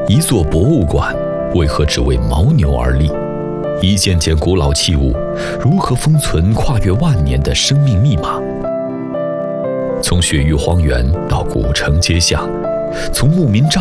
一座博物馆为何只为牦牛而立？一件件古老器物如何封存跨越万年的生命密码？从雪域荒原到古城街巷，从牧民帐